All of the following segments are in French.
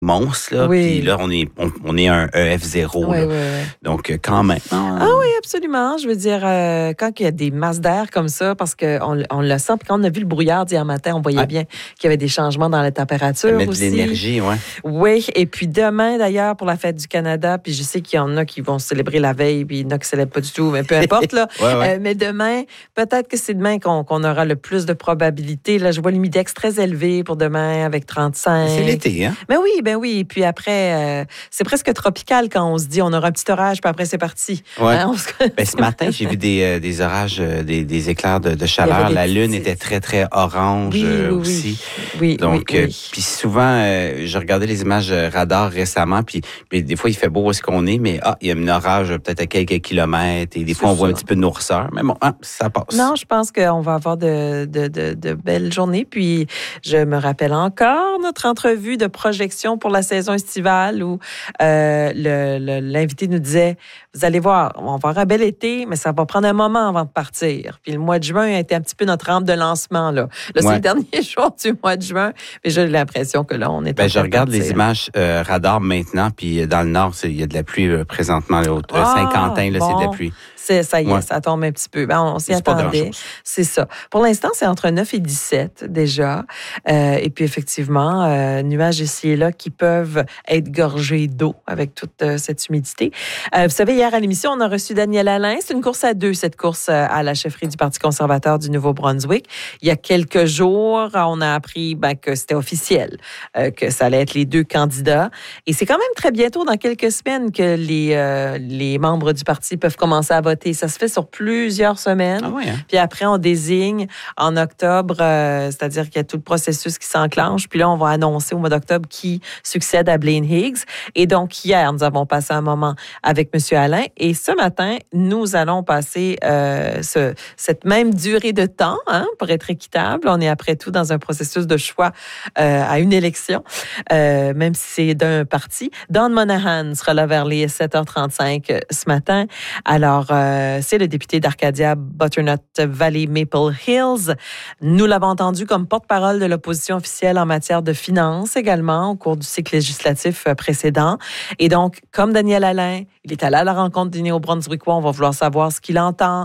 monstre, là. Oui. Puis là, on est un EF0. Oui, là. oui, oui. Donc, quand même. Ah oui, absolument. Je veux dire, quand il y a des masses d'air comme ça, parce qu'on le sent, puis quand on a vu le brouillard d'hier matin, on voyait bien qu'il y avait des changements dans la température Ça met de aussi. l'énergie, oui. Oui, et puis demain, d'ailleurs, pour la fête du Canada, puis je sais qu'il y en a qui vont célébrer la veille, puis il y en a qui ne célèbrent pas du tout, mais peu importe, là. Ouais. Mais demain, peut-être que c'est demain qu'on aura le plus de probabilités. Là, je vois l'humidex très élevé pour demain, avec 35. C'est l'été, hein? Ben oui. Et puis après, c'est presque tropical quand on se dit on aura un petit orage, puis après, c'est parti. Ouais. Hein, Ce matin, j'ai vu des orages, des éclairs de chaleur. La lune était très, très orange aussi. Oui. Donc, puis souvent, je regardais les images radar récemment, puis des fois, il fait beau où est-ce qu'on est, mais il y a un orage peut-être à quelques kilomètres, et des fois, on voit un petit peu de noirceur. Mais bon, ça passe. Non, je pense qu'on va avoir de belles journées. Puis, je me rappelle encore notre entrevue de projection pour la saison estivale où l'invité nous disait, vous allez voir, on va avoir un bel été, mais ça va prendre un moment avant de partir. Puis le mois de juin a été un petit peu notre rampe de lancement. Là, c'est le dernier jour du mois de juin, mais j'ai l'impression que là, on est en train je regarde de partir. les images radar maintenant, puis dans le nord, il y a de la pluie présentement. Saint-Quentin, là, c'est de la pluie. Ça y est, ça tombe un petit peu. On s'y attendait. C'est ça. Pour l'instant, c'est entre 9 et 17 déjà. Et puis, effectivement, nuages ici et là qui peuvent être gorgés d'eau avec toute cette humidité. Vous savez, hier à l'émission, on a reçu Daniel Alain. C'est une course à deux, cette course à la chefferie du Parti conservateur du Nouveau-Brunswick. Il y a quelques jours, on a appris que c'était officiel, que ça allait être les deux candidats. Et c'est quand même très bientôt, dans quelques semaines, que les membres du parti peuvent commencer à voter. Ça se fait sur plusieurs semaines. Ah oui, hein? Puis après, on désigne en octobre, c'est-à-dire qu'il y a tout le processus qui s'enclenche. Puis là, on va annoncer au mois d'octobre qui succède à Blaine Higgs. Et donc, hier, nous avons passé un moment avec M. Alain. Et ce matin, nous allons passer cette même durée de temps, pour être équitable. On est après tout dans un processus de choix à une élection, même si c'est d'un parti. Don Monahan sera là vers les 7h35 ce matin. Alors, c'est le député d'Arcadia, Butternut Valley, Maple Hills. Nous l'avons entendu comme porte-parole de l'opposition officielle en matière de finances également au cours du cycle législatif précédent. Et donc, comme Daniel Alain, il est allé à la rencontre du Néo-Brunswickois. On va vouloir savoir ce qu'il entend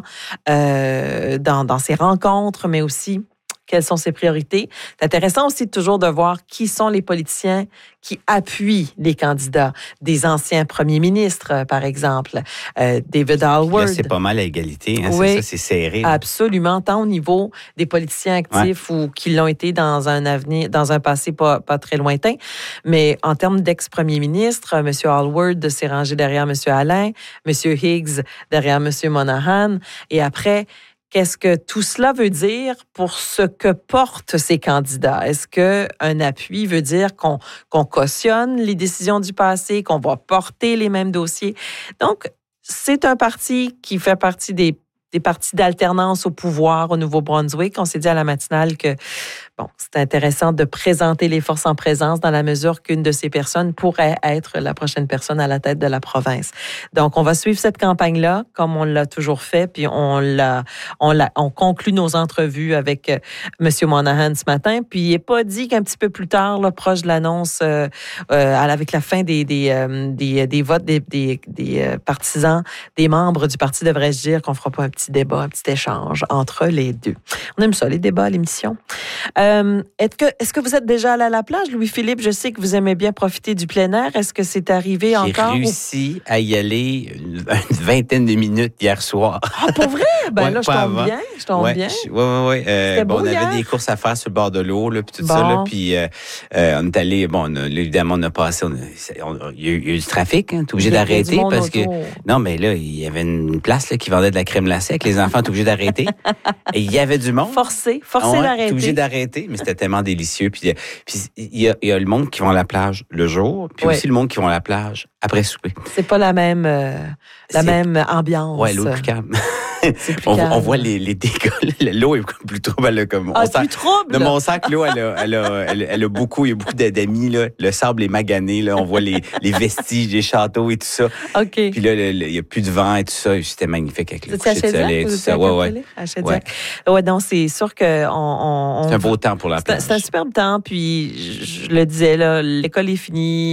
dans ses rencontres, mais aussi quelles sont ses priorités. C'est intéressant aussi toujours de voir qui sont les politiciens qui appuient les candidats. Des anciens premiers ministres, par exemple. David Alward. Là, c'est pas mal à égalité. Hein, oui, c'est serré. Absolument. Tant au niveau des politiciens actifs ou qui l'ont été dans un passé pas très lointain. Mais en termes d'ex-premier ministre, M. Alward s'est rangé derrière M. Alain, M. Higgs derrière M. Monahan. Et après, qu'est-ce que tout cela veut dire pour ce que portent ces candidats? Est-ce qu'un appui veut dire qu'on cautionne les décisions du passé, qu'on va porter les mêmes dossiers? Donc, c'est un parti qui fait partie des partis d'alternance au pouvoir au Nouveau-Brunswick. On s'est dit à la matinale que c'est intéressant de présenter les forces en présence dans la mesure qu'une de ces personnes pourrait être la prochaine personne à la tête de la province. Donc, on va suivre cette campagne-là comme on l'a toujours fait, puis on conclut nos entrevues avec M. Monahan ce matin, puis il n'est pas dit qu'un petit peu plus tard, là, proche de l'annonce, avec la fin des votes des partisans, des membres du parti, devrais-je dire, qu'on fera pas un petit débat, un petit échange entre les deux. On aime ça, les débats à l'émission. Est-ce que vous êtes déjà allé à la plage, Louis-Philippe? Je sais que vous aimez bien profiter du plein air. Est-ce que c'est arrivé encore? J'ai réussi à y aller une vingtaine de minutes hier soir. Ah, pour vrai? Là, je tombe bien. Oui. Beau, on hier? avait des courses à faire sur le bord de l'eau, là, puis tout ça. Là, puis on est allé, évidemment, on a passé, il y a eu du trafic, hein, t'es obligé d'arrêter parce que... Non, mais là, il y avait une place là, qui vendait de la crème glacée avec les enfants, t'es obligé d'arrêter. Et il y avait du monde. Forcé d'arrêter. T'es obligé d'arrêter, mais c'était tellement délicieux. Puis il y a le monde qui vont à la plage le jour, puis aussi le monde qui vont à la plage après souper. C'est pas la même ambiance. Ouais, l'eau est plus calme. On voit les dégâts. L'eau est plus trouble. Plus trouble? De mon sac, l'eau, elle a beaucoup, il y a beaucoup d'amis. Là. Le sable est magané. Là. On voit les vestiges des châteaux et tout ça. OK. Puis là, il n'y a plus de vent et tout ça. C'était magnifique avec le coucher de soleil et tout ça. Ouais, donc c'est sûr que c'est un beau temps pour la plage. C'est un superbe temps. Puis je le disais, là, l'école est finie.